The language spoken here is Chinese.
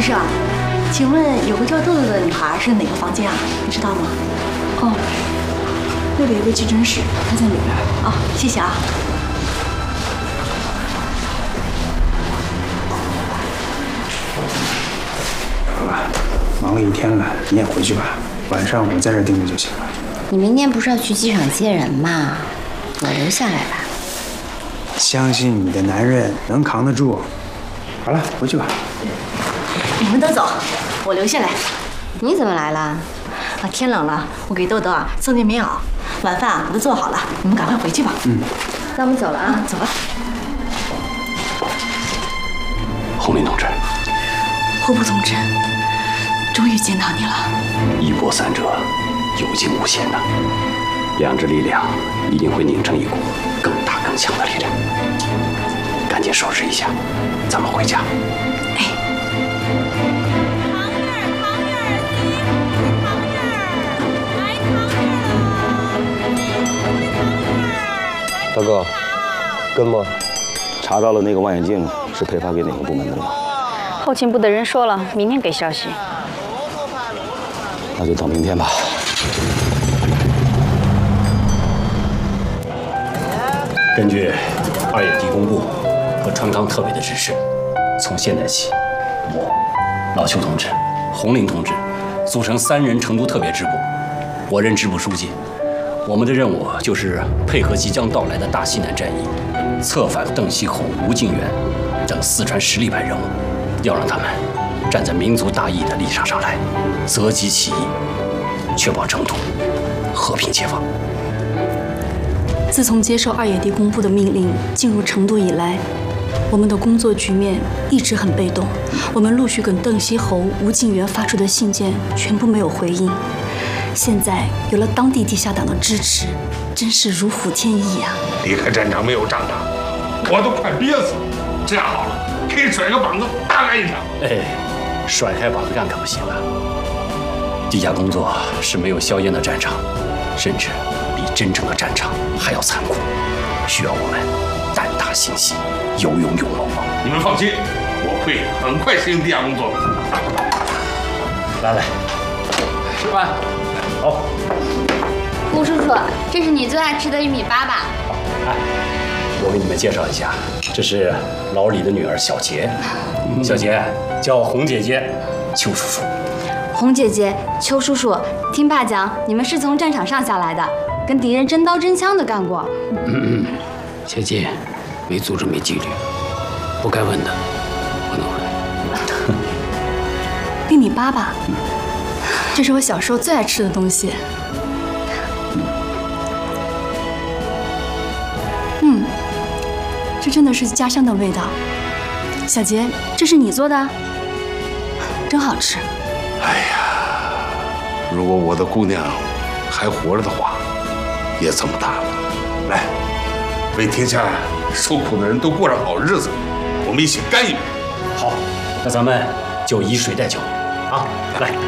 师啊，请问有个叫豆豆的女孩是哪个房间啊？你知道吗？哦，那里有个急诊室，她在里边。啊，谢谢啊。 好吧，忙了一天了，你也回去吧。晚上我在这盯着就行了。 你明天不是要去机场接人吗？我留下来吧。 相信你的男人能扛得住。好了，回去吧。 你们都走，我留下来。 你怎么来了？ 啊，天冷了，我给豆豆啊送件棉袄。晚饭啊我都做好了，你们赶快回去吧。 那我们走了啊， 走吧。 红林同志， 户部同志，终于见到你了。 一波三折，有惊无险呐。两支力量一定会拧成一股更大更强的力量。赶紧收拾一下，咱们回家。 哎。 大哥，跟吗？ 查到了那个望远镜是配发给哪个部门的了吗？ 后勤部的人说了，明天给消息。 那就等明天吧。 根据2野地工部和川康特委的指示，从现在起，我老邱同志、红林同志组成3人成都特别支部，我任支部书记。我们的任务就是配合即将到来的大西南战役，策反邓锡侯、吴敬远等四川实力派人物，要让他们站在民族大义的立场上来，择机起义，确保成都和平解放。 自从接受2野地工部的命令进入成都以来，我们的工作局面一直很被动。我们陆续跟邓锡侯、吴敬远发出的信件全部没有回应。现在有了当地地下党的支持，真是如虎添翼啊！ 离开战场没有仗打，我都快憋死了。这样好了，可以甩个膀子大干一场。 哎，甩开膀子干可不行啊！地下工作是没有硝烟的战场，甚至比真正的战场还要残酷，需要我们胆大心细，有勇有谋。 你们放心，我会很快适应地下工作的。 来，吃饭。好。 顾叔叔，这是你最爱吃的玉米粑粑。 哎，我给你们介绍一下，这是老李的女儿小杰，小杰叫红姐姐，邱叔叔。 红姐姐，邱叔叔，听爸讲，你们是从战场上下来的，跟敌人真刀真枪的干过。 小杰，没组织没纪律，不该问的不能问。 玉米粑粑，这是我小时候最爱吃的东西。这真的是家乡的味道。小杰，这是你做的？真好吃。 哎呀，如果我的姑娘还活着的话，也这么大了。来，为天下受苦的人都过上好日子，我们一起干一杯。 好，那咱们就以水代酒，啊，来。